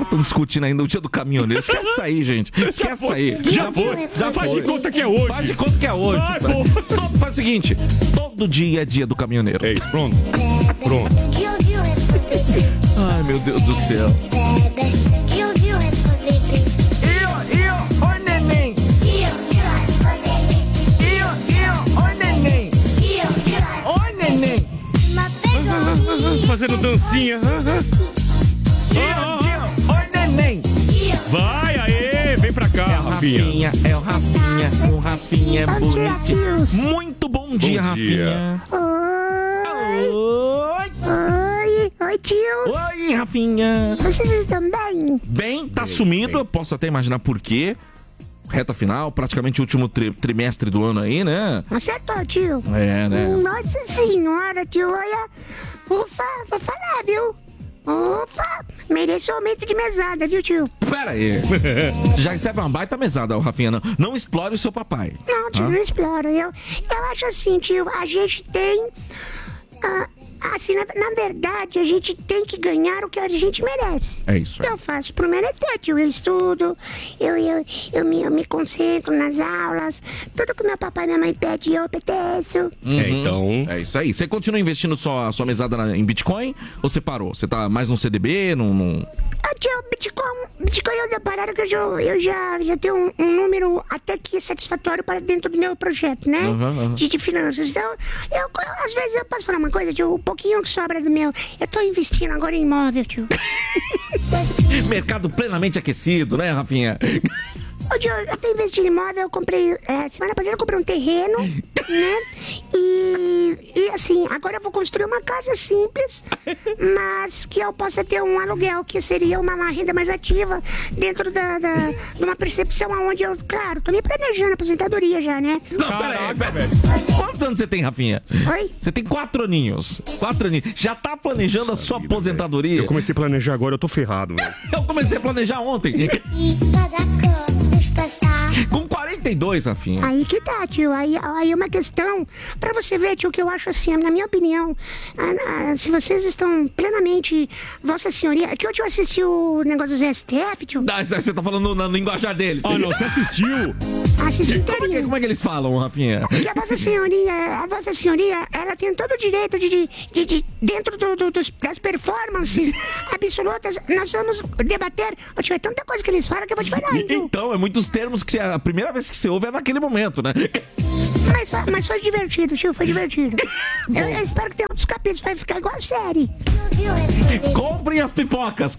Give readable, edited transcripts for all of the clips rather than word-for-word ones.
estão discutindo ainda o dia do caminhoneiro. Esquece isso aí, gente. Esquece isso aí. Já foi. Já faz de conta que é hoje. Faz de conta que é hoje. Faz o seguinte, todo dia é dia do caminhoneiro. É isso, pronto. Pronto. Ai, meu Deus do céu. Oi, neném. Oi, neném. Oi, neném. Fazendo dancinha. Oi, neném. Vai, aê, vem pra cá, Rafinha. É o Rafinha. O Rafinha é bonitinho. Muito bom dia, Rafinha. Oi, tios. Oi, Rafinha. Vocês estão bem? Bem, tá sumido. Eu posso até imaginar por quê. Reta final, praticamente o último trimestre do ano aí, né? Acertou, tio. É, né? Nossa senhora, tio. Olha, ufa, vou falar, viu? Ufa, mereço aumento de mesada, viu, tio? Pera aí. Já recebe uma baita mesada, Rafinha. Não explore o seu papai. Não, tio, não explora. Eu acho assim, tio, a gente tem... assim, na verdade, a gente tem que ganhar o que a gente merece. É isso. Eu faço pro merecer, tio. Eu estudo, eu me concentro nas aulas. Tudo que meu papai e minha mãe pedem, eu obedeço. Então... É isso aí. Você continua investindo sua mesada em Bitcoin ou você parou? Você tá mais no CDB, num... Tio, Bitcoin é uma parada que eu já tenho um número até que satisfatório para dentro do meu projeto, né? De finanças. Então, às vezes eu posso falar uma coisa, tio, o pouquinho que sobra do meu, eu tô investindo agora em imóvel, tio. Mercado plenamente aquecido, né, Rafinha? Ô, tio, eu tô investindo em imóvel, eu comprei, semana passada eu comprei um terreno, né? E assim, agora eu vou construir uma casa simples, mas que eu possa ter um aluguel, que seria uma renda mais ativa dentro de uma percepção onde eu, claro, tô me planejando a aposentadoria já, né? Não, peraí. Quantos anos você tem, Rafinha? Oi? Você tem 4 aninhos. 4 aninhos. Já tá planejando a sua aposentadoria? Eu comecei a planejar agora, eu tô ferrado, velho. Eu comecei a planejar ontem. Com 42, Rafinha. Aí que tá, tio. Aí é uma questão pra você ver, tio, que eu acho assim, na minha opinião, se vocês estão plenamente, Vossa Senhoria, é que eu assisti o negócio do STF, tio. Você tá falando no linguajar deles. Ah, não, você assistiu? Assisti inteirinho. Como é que eles falam, Rafinha? Que a Vossa Senhoria, ela tem todo o direito de dentro das performances absolutas, nós vamos debater. Ô, tio, é tanta coisa que eles falam que eu vou te falar, tio. Então, é muitos termos que a primeira vez que você ouve é naquele momento, né? Mas foi divertido, tio, foi divertido. Eu espero que tenha outros capítulos, vai ficar igual a série. Comprem as pipocas.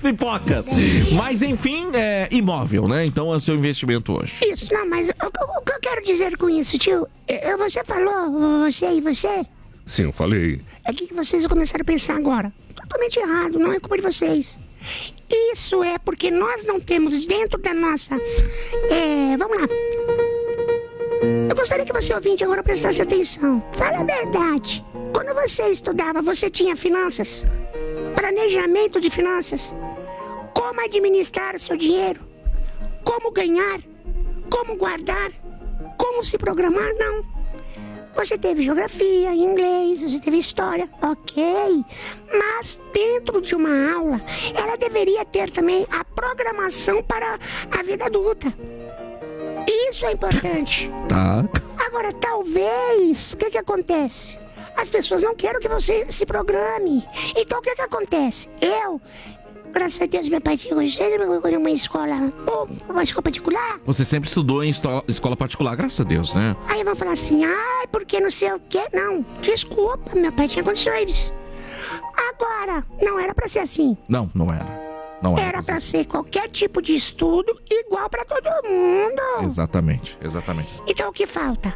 Mas, enfim, é imóvel, né? Então é o seu investimento hoje. Isso, não, mas o que eu quero dizer com isso, tio? Você falou, você? Sim, eu falei. É que vocês começaram a pensar agora. Totalmente errado, não é culpa de vocês. Isso é porque nós não temos dentro da nossa... vamos lá. Eu gostaria que você, ouvinte, agora prestasse atenção. Fala a verdade. Quando você estudava, você tinha finanças? Planejamento de finanças? Como administrar o seu dinheiro? Como ganhar? Como guardar? Como se programar? Não. Você teve geografia, inglês, você teve história, ok. Mas dentro de uma aula, ela deveria ter também a programação para a vida adulta. Isso é importante. Tá. Agora, talvez, o que acontece? As pessoas não querem que você se programe. Então, o que acontece? Graças a Deus, meu pai tinha uma escola particular. Você sempre estudou em escola particular, graças a Deus, né? Aí vão falar assim, porque não sei o quê. Não, desculpa, meu pai tinha condições. Agora, não era pra ser assim. Não era. Era pra ser qualquer tipo de estudo igual pra todo mundo. Exatamente. Então o que falta?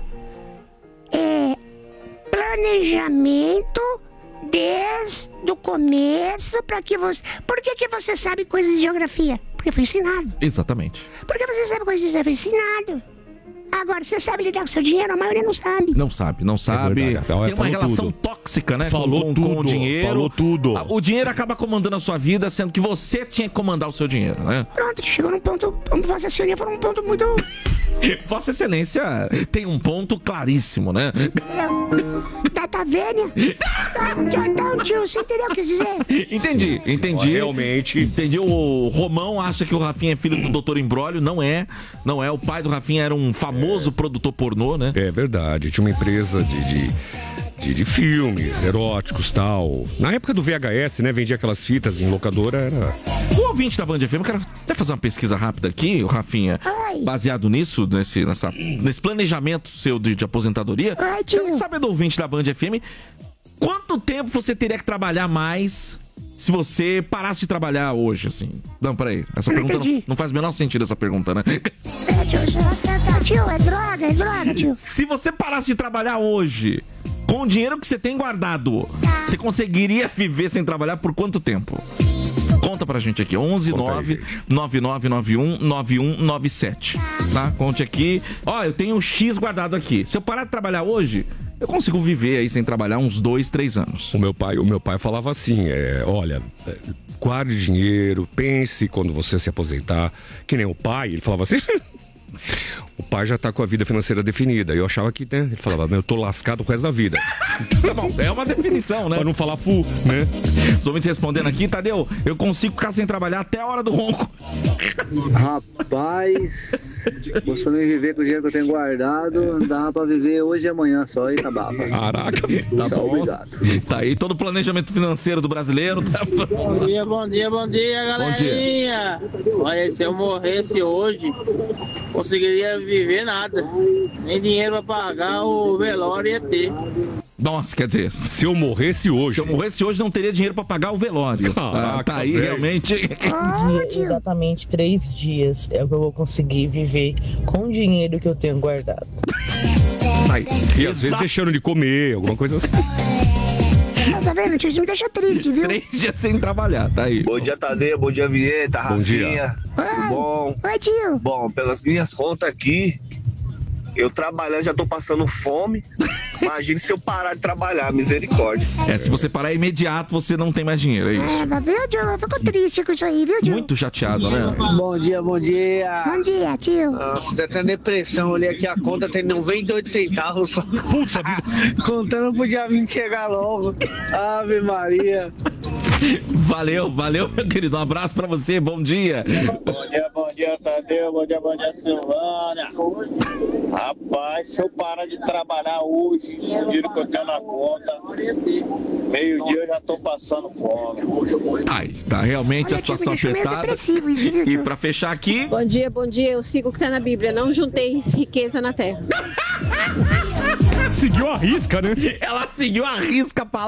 Planejamento desde o começo pra que você... Por que você sabe coisas de geografia? Porque foi ensinado. Exatamente. Por que você sabe coisas de geografia? Foi ensinado. Agora, você sabe lidar com seu dinheiro? A maioria não sabe. Não sabe. verdade. Tem uma relação tudo. tóxica, né? Falou com o dinheiro. Falou tudo. O dinheiro acaba comandando a sua vida, sendo que você tinha que comandar o seu dinheiro, né? Pronto, chegou num ponto, Vossa Senhoria falou num ponto muito... Vossa Excelência tem um ponto claríssimo, né? Data velha. Então, tio, você entendeu o que eu quis dizer? Entendi. Realmente. Entendi. O Romão acha que o Rafinha é filho do Dr. Imbróglio. Não é. O pai do Rafinha era um famoso produtor pornô, né? É verdade. Tinha uma empresa de filmes eróticos e tal. Na época do VHS, né? Vendia aquelas fitas em locadora. Era... O ouvinte da Band FM, eu quero até fazer uma pesquisa rápida aqui, o Rafinha. Ai. Baseado nisso, nesse planejamento seu de aposentadoria. Ai, tio. Quero saber do ouvinte da Band FM, quanto tempo você teria que trabalhar mais se você parasse de trabalhar hoje, assim? Não, peraí. Essa pergunta não faz o menor sentido, essa pergunta, né? Tio, é droga, tio. Se você parasse de trabalhar hoje, com o dinheiro que você tem guardado, você conseguiria viver sem trabalhar por quanto tempo? Conta pra gente aqui, 119-9991-9197. Tá? Conte aqui. Ó, eu tenho um X guardado aqui. Se eu parar de trabalhar hoje, eu consigo viver aí sem trabalhar uns 2, 3 anos. O meu pai falava assim, olha, guarde dinheiro, pense quando você se aposentar. Que nem o pai, ele falava assim... O pai já tá com a vida financeira definida. Eu achava que, né? Ele falava, eu tô lascado o resto da vida. Tá bom, é uma definição, né? Pra não falar full, né? Os ouvintes respondendo aqui, Tadeu, eu consigo ficar sem trabalhar até a hora do ronco. Rapaz, você não viver com o dinheiro que eu tenho guardado, dá pra viver hoje e amanhã só e acabava. Caraca, tá bom. Obrigado. Tá aí todo o planejamento financeiro do brasileiro. Tá... Bom dia, galerinha. Olha, se eu morresse hoje, conseguiria viver nada. Nem dinheiro pra pagar o velório ia ter. Nossa, quer dizer, se eu morresse hoje... Se eu morresse hoje, não teria dinheiro pra pagar o velório. Caraca, tá aí, velho. realmente... Exatamente 3 dias é o que eu vou conseguir viver com o dinheiro que eu tenho guardado. Tá aí. E às vezes deixando de comer, alguma coisa assim. Tá vendo? Tio, isso me deixa triste, viu? 3 dias sem trabalhar, tá aí. Bom dia, Tadeu. Bom dia, Vieta, Rafinha. Tudo bom? Oi, tio. Bom, pelas minhas contas aqui, eu trabalhando já tô passando fome. Imagine se eu parar de trabalhar, misericórdia. Se você parar imediato, você não tem mais dinheiro, é isso. Viu, tio? Eu fico triste com isso aí, viu, tio? Muito chateado, né? Bom dia. Bom dia, tio. Nossa, tá tendo depressão. Olhei aqui a conta, tem 98 centavos só. Putz, a vida... Contando pro dia 20 chegar logo. Ave Maria. Valeu, meu querido. Um abraço pra você, bom dia. Bom dia, Tadeu. Bom dia, Silvânia. Rapaz, se eu parar de trabalhar hoje, o dinheiro que eu tenho na conta, meio-dia eu já tô passando fome. Aí, tá realmente. Olha, a situação apertada. E pra fechar aqui... Bom dia, eu sigo o que tá na Bíblia. Não juntei riqueza na terra. Seguiu a risca, né? Ela seguiu a risca a palavra.